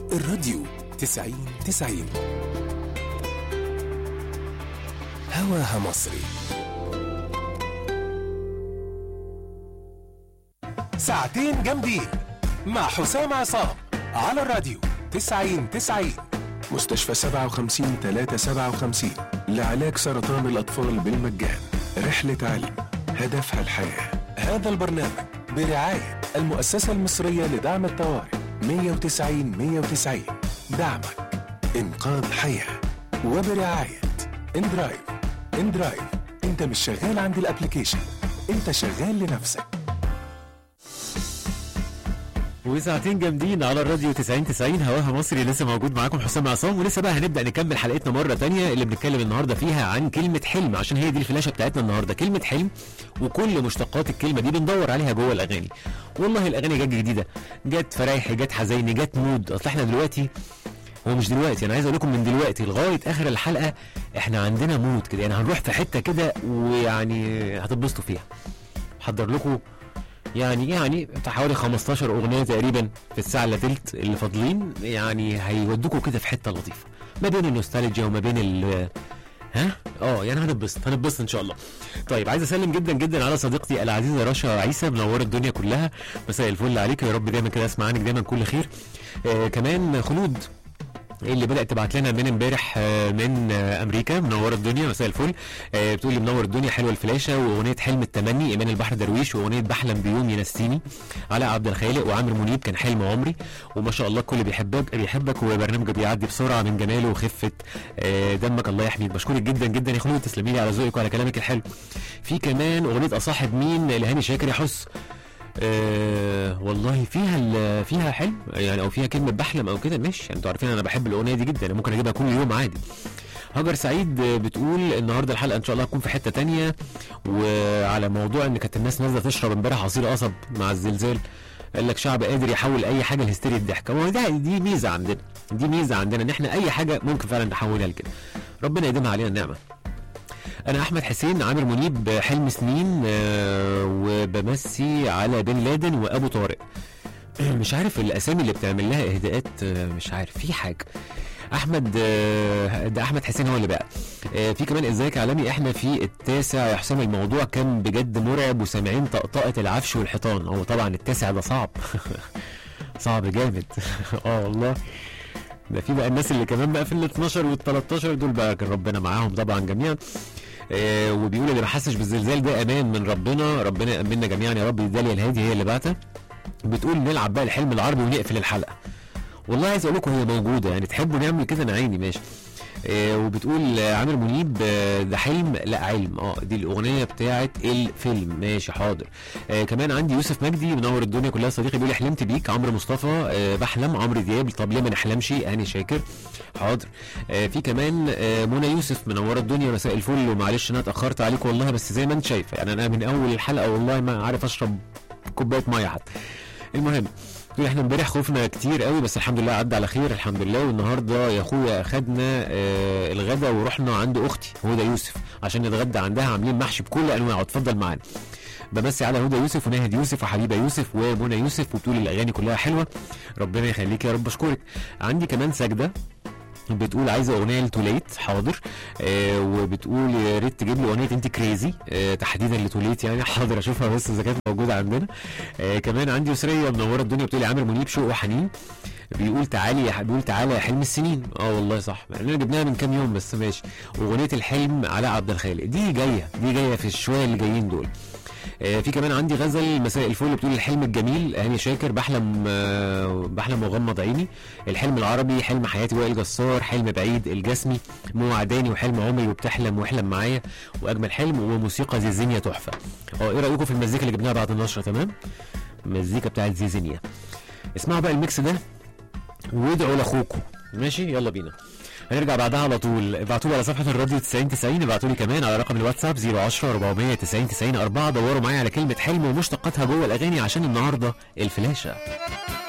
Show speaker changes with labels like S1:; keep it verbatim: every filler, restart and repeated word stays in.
S1: الراديو تسعين تسعين هواها مصري. ساعتين جامدين مع حسام عصام على الراديو تسعين تسعين. مستشفى سبعة وخمسين ثلاثة سبعة وخمسين لعلاج سرطان الأطفال بالمجان. رحلة علم هدفها الحياة. هذا البرنامج برعاية المؤسسة المصرية لدعم الطوارئ مية وتسعين مية وتسعين. دعمك إنقاذ حياة. وبرعاية اندرايف. اندرايف انت مش شغال عند الابليكيشن، انت شغال لنفسك.
S2: وساعتين جامدين على الراديو تسعين تسعين هواها مصري. لسه موجود معاكم حسام عصام، ولسه بقى هنبدأ نكمل حلقتنا مرة تانية اللي بنتكلم النهاردة فيها عن كلمة حلم، عشان هي دي الفلاشة بتاعتنا النهاردة، كلمة حلم وكل مشتقات الكلمة دي بندور عليها جوه الأغاني. والله الأغاني جت جديدة، جت فرايحي، جت حزيني، جت مود. أصل احنا دلوقتي، هو مش دلوقتي، انا عايز اقول لكم من دلوقتي لغايه اخر الحلقه احنا عندنا مود كده، يعني هنروح في حته كده ويعني هتتبسطوا فيها. حضر لكم يعني يعني بتاع حوالي خمستاشر اغنيه تقريبا في الساعه الا تلت اللي فاضلين، يعني هيودوكوا كده في حته لطيفه ما بين النوستالجيا وما بين ال ها اه يعني هنتبسط هنتبسط ان شاء الله. طيب عايز اسلم جدا جدا على صديقتي العزيزه رشا عيسى، منوره الدنيا كلها. مساء الفل عليك، يا رب دايما كده اسمع عنك دايما كل خير. آه كمان خلود اللي بدأت تبعت لنا من امبارح من امريكا، منور الدنيا، مساء الفل. بتقول لي منور الدنيا، حلوه الفلاشه، واغنيه حلم التمني ايمان البحر درويش، واغنيه بحلم بيوم ينسيني علاء عبد الخالق، وعامر منيب كان حلم عمري. وما شاء الله الكل بيحبك بيحبك وبرنامجك بيعدي بسرعه من جماله وخفه دمك، الله يحميك. بشكرك جدا جدا يا خلود، تسلمي لي على ذوقك وعلى كلامك الحلو. في كمان اغنيه اصاحب مين لهاني شاكر يا حس. أه والله فيها فيها حلم يعني، او فيها كلمه بحلم او كده، مش انتوا عارفين انا بحب الاغنيه دي جدا، ممكن اجيبها كل يوم عادي. هاجر سعيد بتقول النهارده الحلقه ان شاء الله هتكون في حته تانية، وعلى موضوع ان كانت الناس نازله تشرب امبارح عصير قصب مع الزلزال، قال لك شعب قادر يحول اي حاجه لهستيريا الضحك. هو دي دي ميزه عندنا، دي ميزه عندنا ان احنا اي حاجه ممكن فعلا نحولها لكده، ربنا يديمها علينا النعمه. انا احمد حسين، عامر منيب حلم سنين، أه وبمسي على بن لادن وابو طارق. مش عارف الاسامي اللي بتعمل لها اهداءات، أه مش عارف في حاجه. احمد أه ده احمد حسين هو اللي بقى. أه في كمان ازيك يا عالمي، احنا في التاسع يا حسام، الموضوع كان بجد مرعب وسامعين طقطقه العفش والحيطان. هو طبعا التاسع ده صعب صعب جامد اه والله. ده في بقى الناس اللي كمان بقى في ال اتناشر وال تلتاشر دول بقى كان ربنا معاهم طبعا جميعا. آه وبيقول اللي ما حسش بالزلزال ده امان من ربنا، ربنا يامننا جميعا يا رب. داليا الهادي هي اللي بعتها، بتقول نلعب بقى الحلم العربي ونقفل الحلقه. والله عايز اقول لكم هي موجوده، يعني تحبوا نعمل كده انا عيني ماشي. آه وبتقول عامر منيب آه ده حلم لا علم، اه دي الاغنيه بتاعه الفيلم، ماشي حاضر. آه كمان عندي يوسف مجدي منور الدنيا كلها، صديقي بيقول حلمت بيك. عمرو مصطفى آه بحلم. عمرو دياب طب ليه ما نحلمش. هاني شاكر حاضر. آه في كمان آه منى يوسف منوره الدنيا، مساء الفل، ومعلش انا اتاخرت عليك والله، بس زي ما انت شايفه يعني انا من اول الحلقه والله ما عارف اشرب كوبايه ميه حتى. المهم احنا امبارح خوفنا كتير قوي، بس الحمد لله عدى على خير الحمد لله. والنهارده يا اخويا اخدنا آه الغدا ورحنا عند اختي هدى يوسف عشان نتغدى عندها، عاملين محشي بكل انواعه. اتفضل معانا. بمسي على هدى يوسف وناهد يوسف وحبيبه يوسف ومنى يوسف، وبتقول الاغاني كلها حلوه، ربنا يخليك يا رب. اشكرك. عندي كمان سجده بتقول عايزه اغنيه لتوليت، حاضر. آه وبتقول يا ريت تجيب لي اغنيه انت كريزي آه تحديدا لتوليت يعني، حاضر اشوفها بس اذا كانت موجوده عندنا. آه كمان عندي يسريه منوره الدنيا بتقول عامر منيب شوق وحنين، بيقول تعالي يا بيقول تعالى يا حلم السنين. اه والله صح، احنا جبناها من كام يوم بس ماشي. واغنيه الحلم علاء عبد الخالق دي جايه دي جايه في الشويه اللي جايين دول. آه في كمان عندي غزل مساء الفل بتقول الحلم الجميل هاني شاكر، بحلم آه بحلم وغمض عيني. الحلم العربي حلم حياتي وائل جسار، حلم بعيد الجسمي موعداني، وحلم عمري وبتحلم واحلم معايا، واجمل حلم، وموسيقى زيزينيا تحفه. اه ايه رايكم في المزيكا اللي جبناها بعد النشره؟ تمام، المزيكا بتاعت زيزينيا. اسمعوا بقى الميكس ده وادعوا لاخوكم، ماشي يلا بينا. هنرجع بعدها على طول. ابعتوا لي على صفحه الراديو تسعين تسعين، ابعتوا لي كمان على رقم الواتساب صفر عشرة أربعمية تسعين تسعين أربعة. دوروا معايا على كلمه حلم ومشتقاتها جوه الاغاني عشان النهارده الفلاشه.